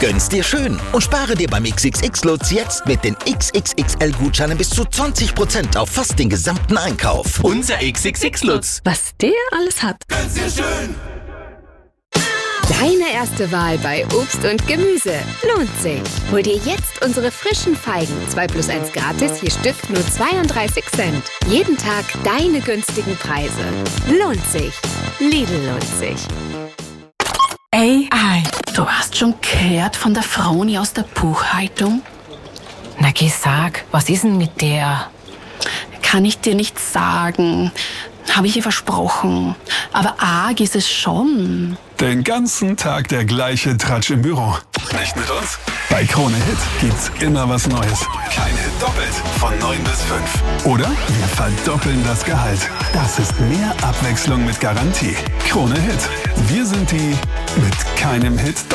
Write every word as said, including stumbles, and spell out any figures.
Gönn's dir schön und spare dir beim X X X-Lutz jetzt mit den X X X L-Gutscheinen bis zu zwanzig Prozent auf fast den gesamten Einkauf. Unser X X X-Lutz. Was der alles hat. Gönn's dir schön. Deine erste Wahl bei Obst und Gemüse. Lohnt sich. Hol dir jetzt unsere frischen Feigen. zwei plus eins gratis, je Stück nur zweiunddreißig Cent. Jeden Tag deine günstigen Preise. Lohnt sich. Lidl lohnt sich. Ey, ei, du hast schon gehört von der Froni aus der Buchhaltung? Na geh, sag, was ist denn mit der? Kann ich dir nicht sagen. Habe ich ihr versprochen. Aber arg ist es schon. Den ganzen Tag der gleiche Tratsch im Büro. Nicht mit uns? Bei Krone Hit gibt's immer was Neues. Kein Hit doppelt. Von neun bis fünf. Oder wir verdoppeln das Gehalt. Das ist mehr Abwechslung mit Garantie. Krone Hit. Wir sind die mit keinem Hit